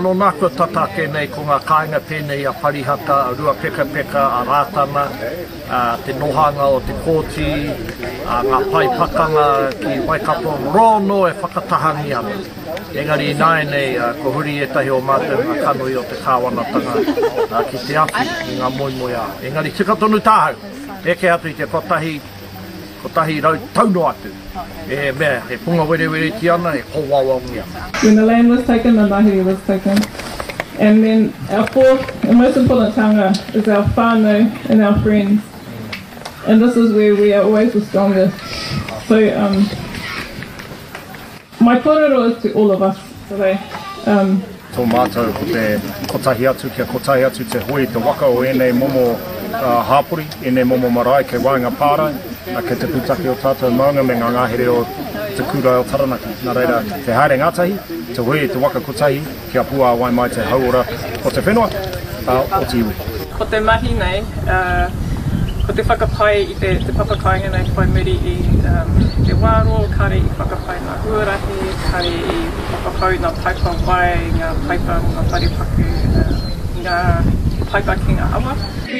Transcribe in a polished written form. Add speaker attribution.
Speaker 1: no nākua tatake nei ko ngā kāinga pēnei a Parihaka, a Rua Peka Peka, a Rātana, te nohanga o te kōti, ngā paipakanga ki Waikato, rono e whakatahangi ana. Engari nāi nei, ko huri e tahi o mātou ngā kanoi o te kāwanatanga ki te awhi i ngā moimoi a. Engari tika tonu tāhau, eke atu i te kotahi rau tauno atu. E mea, he punga were ki ana, he kōwawangi ana.
Speaker 2: When the land was taken, the mahi was taken. And then our fourth and most important tanga is our whānau and our friends. And this is where we are always the strongest. So my kōrero is to all of us today.
Speaker 3: Tō mātou ko te kotahi atu, kia kotahi atu te hui, te waka o enei momo hāpuri, enei momo marae kei Waenga Pārai, kei te pūtake o tātou maunga me ngā ngahere o te kura o Taranaki. Nā reira, te haere ngātahi, te hui, te waka kotahi, kia pua wai mai te hauora o te whenua, o te iwi.
Speaker 2: Ko te mahi nei, ko te whakapai i te papakainga nei whai muri i te wāro, kare i whakapai ngā huarahi, kare i whakapau ngā paipa wai, ngā paipa ngā wharepaku, ngā paipa ki ngā awa.